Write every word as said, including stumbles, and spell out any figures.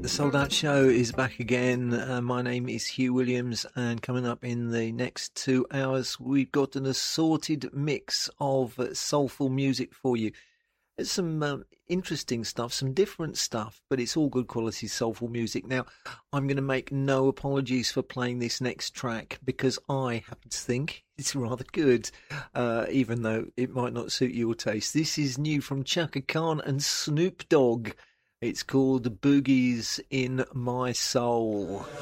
The Sold Out Show is back again. Uh, my name is Hugh Williams, and coming up in the next two hours, we've got an assorted mix of uh, soulful music for you. There's some um, interesting stuff, some different stuff, but it's all good quality soulful music. Now, I'm going to make no apologies for playing this next track because I happen to think it's rather good, uh, even though it might not suit your taste. This is new from Chaka Khan and Snoop Dogg. It's called Boogies in My Soul.